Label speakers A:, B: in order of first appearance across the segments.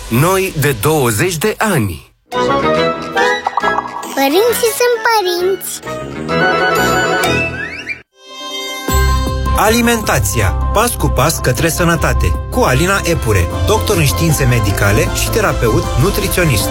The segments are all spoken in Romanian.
A: Noi de 20 de ani.
B: Părinții sunt părinți.
C: Alimentația. Pas cu pas către sănătate. Cu Alina Epure, doctor în științe medicale și terapeut nutriționist.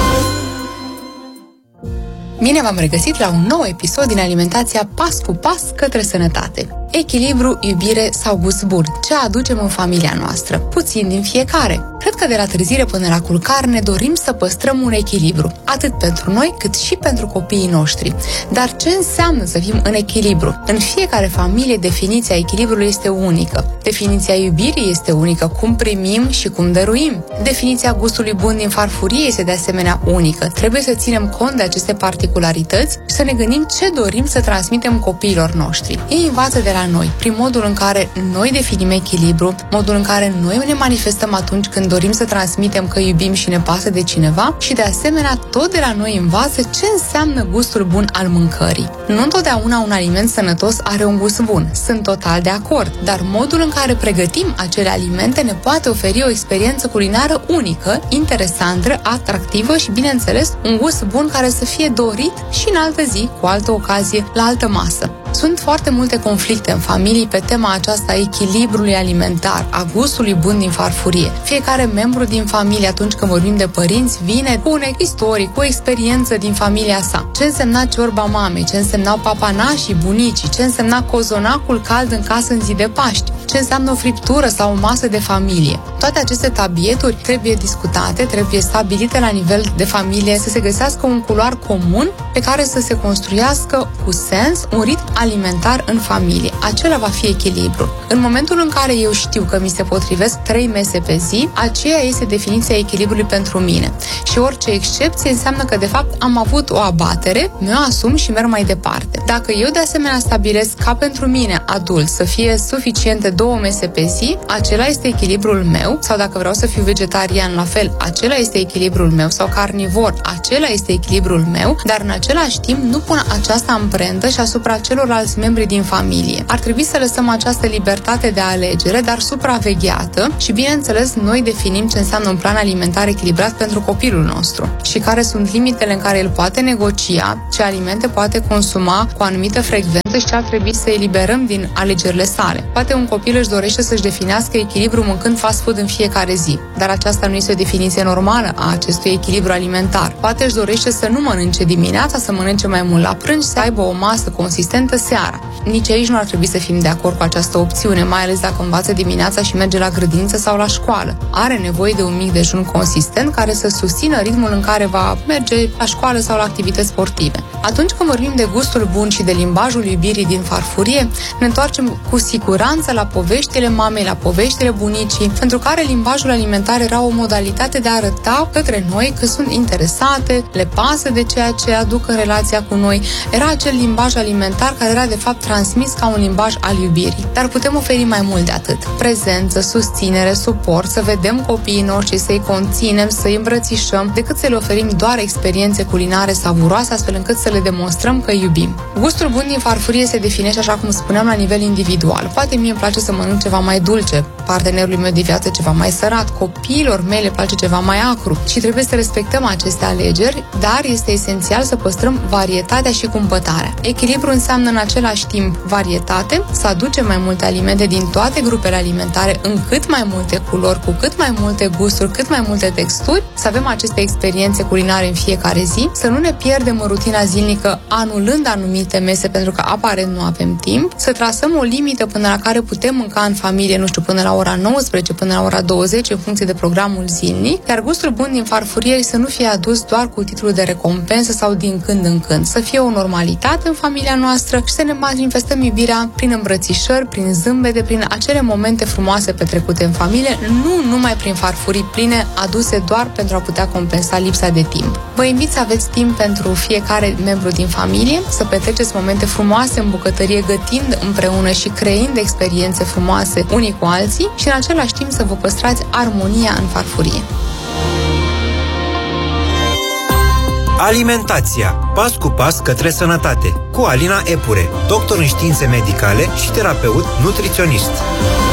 D: Bine v-am regăsit la un nou episod din Alimentația Pas cu pas către sănătate. Echilibru, iubire sau gust bun. Ce aducem în familia noastră? Puțin din fiecare. Cred că de la trezire până la culcare ne dorim să păstrăm un echilibru, atât pentru noi cât și pentru copiii noștri. Dar ce înseamnă să fim în echilibru? În fiecare familie definiția echilibrului este unică. Definiția iubirii este unică, cum primim și cum dăruim. Definiția gustului bun din farfurie este de asemenea unică. Trebuie să ținem cont de aceste particularități și să ne gândim ce dorim să transmitem copiilor noștri. Ei învață de la noi, prin modul în care noi definim echilibru, modul în care noi ne manifestăm atunci când dorim să transmitem că iubim și ne pasă de cineva și de asemenea tot de la noi învață ce înseamnă gustul bun al mâncării. Nu întotdeauna un aliment sănătos are un gust bun, sunt total de acord, dar modul în care pregătim acele alimente ne poate oferi o experiență culinară unică, interesantă, atractivă și, bineînțeles, un gust bun care să fie dorit și în altă zi, cu altă ocazie, la altă masă. Sunt foarte multe conflicte în familii pe tema aceasta a echilibrului alimentar, a gustului bun din farfurie. Fiecare membru din familie, atunci când vorbim de părinți, vine cu un istorie, cu o experiență din familia sa. Ce însemna ciorba mamei, ce însemnau papanașii, bunicii, ce însemna cozonacul cald în casă în zi de Paști, ce înseamnă o friptură sau o masă de familie. Toate aceste tabieturi trebuie discutate, trebuie stabilite la nivel de familie, să se găsească un culoar comun pe care să se construiască cu sens un ritm alimentar în familie. Acela va fi echilibru. În momentul în care eu știu că mi se potrivesc 3 mese pe zi, aceea este definiția echilibrului pentru mine. Și orice excepție înseamnă că de fapt am avut o abatere, mi-o asum și merg mai departe. Dacă eu de asemenea stabilesc ca pentru mine, adult, să fie suficiente 2 mese pe zi, acela este echilibrul meu, sau dacă vreau să fiu vegetarian, la fel, acela este echilibrul meu, sau carnivor, acela este echilibrul meu, dar în același timp nu pun această amprendă și asupra celorlalți membri din familie. Ar trebui să lăsăm această libertate de alegere, dar supravegheată și, bineînțeles, noi definim ce înseamnă un plan alimentar echilibrat pentru copilul nostru și care sunt limitele în care el poate negocia, ce alimente poate consuma cu anumită frecvență și ce ar trebui să eliberăm din alegerile sale. Poate un copil își dorește să-și definească echilibru mâncând fast food în fiecare zi, dar aceasta nu este o definiție normală a acestui echilibru alimentar. Poate își dorește să nu mănânce dimineața, să mănânce mai mult la prânz, să aibă o masă consistentă seara. Nici aici nu ar trebui să fim de acord cu această opțiune, mai ales dacă învață dimineața și merge la grădiniță sau la școală. Are nevoie de un mic dejun consistent care să susțină ritmul în care va merge la școală sau la activități sportive. Atunci când vorbim de gustul bun și de limbajul iubirii din farfurie, ne întoarcem cu siguranță la poveștile mamei, la poveștile bunicii, pentru care limbajul alimentar era o modalitate de a arăta către noi că sunt interesate, le pasă de ceea ce aduc în relația cu noi. Era acel limbaj alimentar care era de fapt transmis ca un limbaj al iubirii. Dar putem oferi mai mult de atât. Prezență, susținere, suport, să vedem copiii noștri, să-i conținem, să-i îmbrățișăm, decât să le oferim doar experiențe culinare savuroase, astfel încât să le demonstrăm că iubim. Gustul bun din farfurie se definește, așa cum spuneam, la nivel individual. Poate mie îmi place să mănânc ceva mai dulce, partenerului meu de viață ceva mai sărat, copiilor mei le place ceva mai acru și trebuie să respectăm aceste alegeri, dar este esențial să păstrăm varietatea și cumpătarea. Echilibru înseamnă în același timp varietate, să aducem mai multe alimente din toate grupele alimentare în cât mai multe culori, cu cât mai multe gusturi, cât mai multe texturi, să avem aceste experiențe culinare în fiecare zi, să nu ne pierdem în rutina zilnică anulând anumite mese pentru că aparent nu avem timp, să trasăm o limită până la care putem mânca în familie, nu știu, până la ora 19, până la ora 20, în funcție de programul zilnic, iar gustul bun din farfurie să nu fie adus doar cu titlul de recompensă sau din când în când, să fie o normalitate în familia noastră și să ne manifestăm iubirea prin îmbrățișări, prin zâmbete, prin acele momente frumoase petrecute în familie, nu numai prin farfurii pline aduse doar pentru a putea compensa lipsa de timp. Vă invit să aveți timp pentru fiecare membru din familie, să petreceți momente frumoase în bucătărie, gătind împreună și creând experiențe frumoase unii cu alții și în același timp să vă păstrați armonia în farfurie.
C: Alimentația. Pas cu pas către sănătate. Cu Alina Epure, doctor în științe medicale și terapeut nutriționist.